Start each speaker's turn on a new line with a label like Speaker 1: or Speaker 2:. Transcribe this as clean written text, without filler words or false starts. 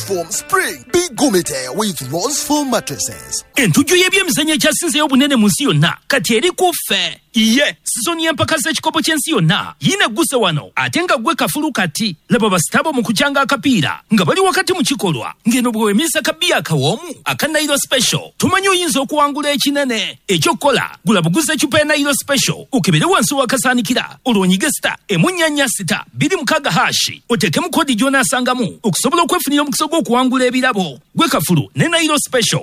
Speaker 1: Foam Spring. Big Gumite with Rose Foam mattresses.
Speaker 2: Entujo y'ebyemizannyo ekyasinzeyo obunene mu nsi yonna kati eri ku ffe. Iye sizoni y'empaka z'ekikopo ky'ensi yonna yinegguse wano ate nga ggwe kafulu kati laba basitabo mu kukyanga akapiira nga bali wakati mu kikolwa ng'eno bwe wemisa kabiya akawoomu aka Nairo Special tumanyi oyinza okuwangula ekinene ekyokukola gula buguze ecupa ya Nairo Special okebere wansi wakasaanikira olwonyige sita emunyanya sita 26 hashi oteekemu kodi gy'onaasangamu okusobola okwefunira omukisa gw'okuwangula ebirabo gwe kafulu ne Nairo Special